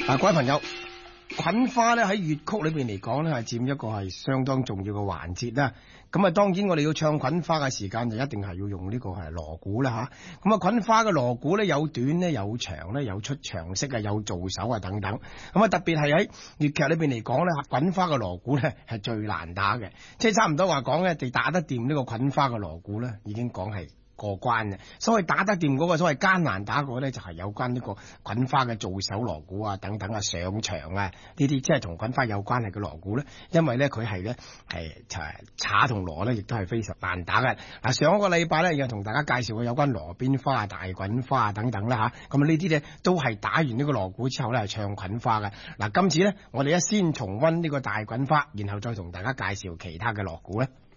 各位朋友，菌花咧喺粵曲裏邊嚟講咧係佔一個係相當重要嘅環節啦。咁啊，當然我哋要唱菌花嘅時間就一定係要用呢個係鑼鼓啦吓。咁啊，菌花嘅鑼鼓咧有短咧有長咧，有出長式啊，有做手啊等等。咁啊，特別係喺粵劇裏邊嚟講咧，菌花嘅鑼鼓咧係最難打嘅，即係差唔多話講咧，你打得掂呢個菌花嘅鑼鼓咧，已經講係過關嘅。所謂打得掂嗰個所謂艱難打嗰個咧，就係有關呢個菌花嘅做手鑼鼓啊等等啊，上場啊呢啲，即係同菌花有關係嘅鑼鼓咧，因為咧佢係咧係叉同鑼咧，亦都係非常難打嘅。嗱，上一個禮拜咧又同大家介紹過有關鑼邊花啊、大菌花啊等等啦吓，咁啊呢啲咧都係打完呢個鑼鼓之後咧係唱菌花嘅。嗱，今次咧我哋一先重溫呢個大菌花，然後再同大家介紹其他嘅鑼鼓咧。